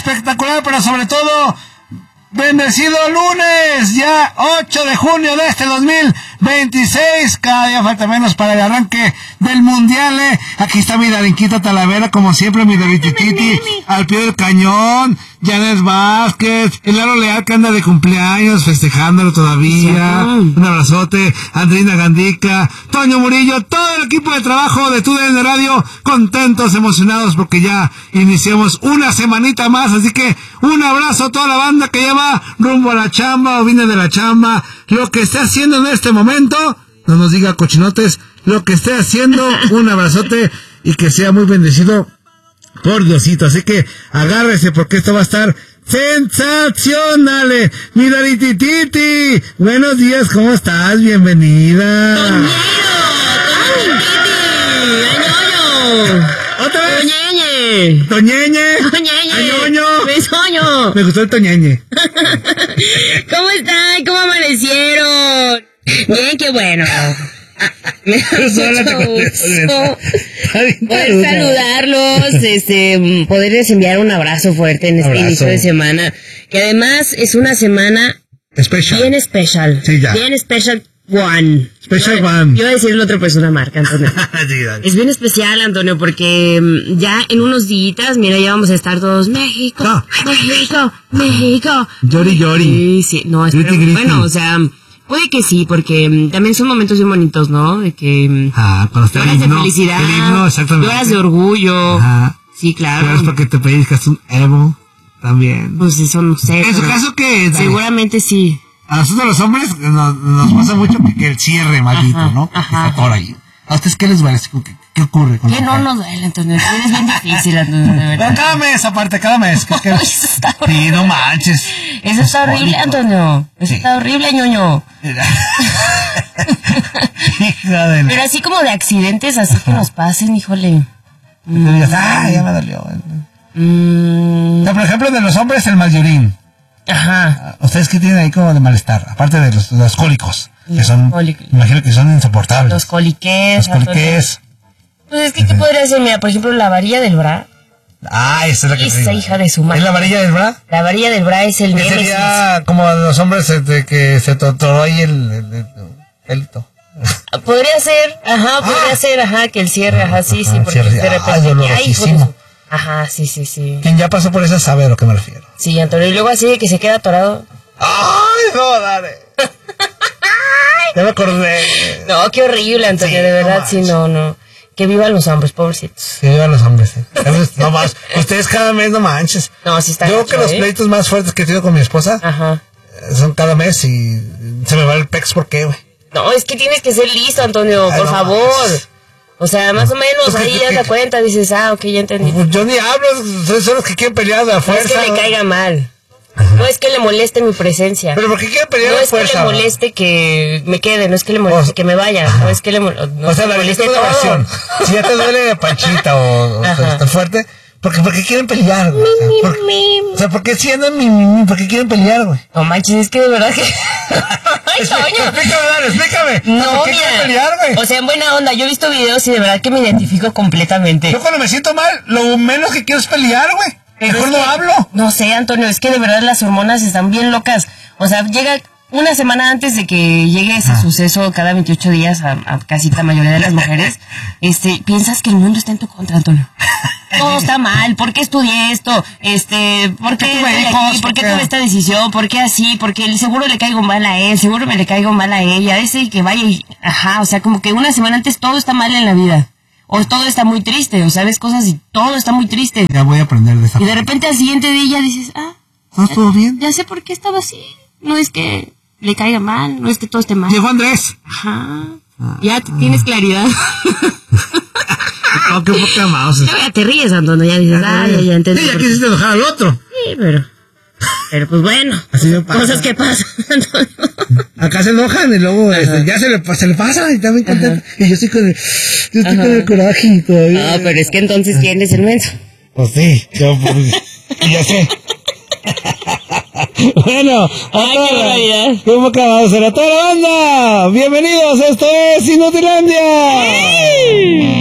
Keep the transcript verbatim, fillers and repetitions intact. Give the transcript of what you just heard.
espectacular, pero sobre todo bendecido lunes, ya ocho de junio de este dos mil veintiséis. Cada día falta menos para el arranque del mundial, ¿eh? Aquí está mi Darinquita Talavera, como siempre, mi Daritititi, al pie del cañón. Janet Vázquez, el Laro Leal que anda de cumpleaños, festejándolo todavía. Sí. Un abrazote. Andrina Gandica, Toño Murillo, todo el equipo de trabajo de Tu D N Radio, contentos, emocionados porque ya iniciamos una semanita más. Así que un abrazo a toda la banda que ya va rumbo a la chamba o viene de la chamba. Lo que esté haciendo en este momento, no nos diga cochinotes, lo que esté haciendo, un abrazote y que sea muy bendecido por Diosito. Así que agárrese porque esto va a estar sensacional. eh. Mi Daritititi, buenos días, ¿cómo estás? Bienvenida. Toñero, Toñero, ¿Otra vez? Toñeñe. Toñeñe. Toñeñe. Añoño. Me soño. Me gustó el Toñeñe. ¿Cómo están? ¿Cómo amanecieron? Bien, qué bueno. Me da mucho gusto poder saludarlos, este, poderles enviar un abrazo fuerte en este Abrazo. inicio de semana, que además es una semana Special. bien especial, Sí, ya. bien special one. Special yo, one. Yo voy a decirle otra persona marca, Antonio. Sí, dale. Es bien especial, Antonio, porque mm, ya en unos días, mira, ya vamos a estar todos México, No. México, México. Llori, llori. Sí, sí, no, Griti, espero, griti. bueno, o sea, puede que sí, porque mm, también son momentos bien bonitos, ¿no? De que mm, Ah, cuando está el horas de himno. felicidad, El himno, exactamente. horas de orgullo. Ajá. Sí, claro. Claro, es porque te pellizcas un Evo también. Pues eso no sé. En su pero caso, que seguramente sí. a nosotros los hombres nos, nos pasa mucho que, que el cierre maldito, Ajá, ¿no? Que ajá. está por ahí. ¿A ustedes qué les duele? ¿Qué, qué ocurre con Que la no cara? nos duele, Antonio. Es bien difícil, Antonio, de Pero verdad. cada mes, aparte, cada mes. Que, que... Eso está Sí, horrible. no manches. Eso está horrible, bonito. Antonio. Eso Sí. está horrible, ñoño. Hija de la... Pero así como de accidentes, así que nos pasen, híjole. Te digas, ah, ya me dolió. Mm, No, por ejemplo, de los hombres, el mallorín. ajá. ¿Ustedes qué tienen ahí como de malestar? Aparte de los, de los cólicos, que son, Cólicos. me imagino que son insoportables. Los coliqués. Los Antonio. coliqués. Pues es que, ¿qué podría ser? Mira, por ejemplo, la varilla del bra. Ah, esa es la que Esa te digo. hija de su madre. ¿Es la varilla del bra? La varilla del bra es el Que némesis. sería como a los hombres este, que se toró ahí el, el, el pelito. Podría ser, ajá, podría Ah. ser, ajá, que el cierre, ajá, sí, sí, Ajá, porque cierre. de Ah, repente, dolorosísimo. ay, hijo de su- ajá, sí, sí, sí. Quien ya pasó por esa sabe a lo que me refiero. Sí, Antonio, y luego así de que se queda atorado. ¡Ay, no, dale! Ya me acordé. No, qué horrible, Antonio, Sí, de no verdad, sí, manches. no, no. Que vivan los hombres, pobrecitos. Que vivan los hombres, eh. No más. Ustedes cada mes no manches. No, sí está Yo gacho, que los ¿eh? pleitos más fuertes que he tenido con mi esposa Ajá. eh, son cada mes y se me va el pex. ¿Por qué, güey? No, es que tienes que ser listo, Antonio, Ay, por no favor. manches. O sea, más o menos, ¿Tú qué- ahí qué- ya te qué- das cuenta, dices, ah, ok, ya entendí. Pues yo ni hablo, son son los que quieren pelear a No fuerza. es que le caiga mal. No es que le moleste mi presencia. Pero ¿por qué quieren pelear No a es que fuerza? le moleste que me quede, no es que le moleste O- que me vaya, no es que le, mol- no O sea, le la moleste lista de todo. versión. Si ya te duele la panchita o, o Ajá. está fuerte, ¿por qué, por qué quieren pelear, güey? O sea, ¿por, o sea, ¿por qué si andan mi, mi, mi, por qué quieren pelear, güey? No manches, es que de verdad que... Ay, Explí- Toño. Explícame, dale, explícame. No, ¿Por qué quieren mira. pelear, güey? O sea, en buena onda, yo he visto videos y de verdad que me identifico completamente. Yo cuando me siento mal, lo menos que quiero es pelear, güey. Pero Mejor es no que- hablo. No sé, Antonio, es que de verdad las hormonas están bien locas. O sea, llega una semana antes de que llegue ese suceso cada veintiocho días a, a casi la mayoría de las mujeres, este, piensas que el mundo está en tu contra, Antonio. Todo está mal, ¿por qué estudié esto? Este, ¿por qué, tuve estoy hijos? aquí? ¿Por qué ¿Por qué? tuve esta decisión? ¿Por qué así? Porque el seguro le caigo mal a él, seguro me le caigo mal a ella, ese que vaya y, ajá, o sea, como que una semana antes todo está mal en la vida. O todo está muy triste, o sabes cosas y todo está muy triste. Ya voy a aprender de esa. Y de repente al siguiente día dices, ah, ¿No estuvo bien? ya sé por qué estaba así. No es que le caiga mal, no es que todo esté mal. Llegó Andrés. Ajá. Ya t- tienes claridad. Oh, qué poca mouse. Ya te ríes, Antonio, ya dices, ah, ya, ya entendí. Sí, ya por qué. quisiste enojar al otro. Sí, pero... Pero pues bueno, Así no pasa. cosas que pasan, Antonio. Acá se enojan y luego este, ya se le, se le pasa y también contento. Y yo estoy con el, yo estoy con el coraje y todavía. No, pero es que entonces ¿quién es el menso? Pues sí, yo pues, ya sé. Bueno, Ay, qué barbaridad. ¿Cómo acabamos? ¡A toda la banda! ¡Bienvenidos! Esto es Inutilandia.